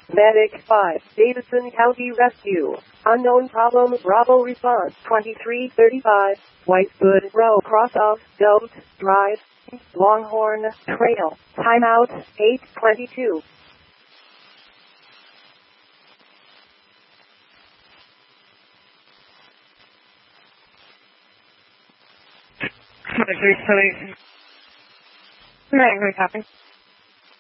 Medic 5, Davidson County Rescue. Unknown problem, Bravo response 2335, Whitewood Row, cross of Don't Drive, Longhorn Trail. Timeout 8:22. Very copy.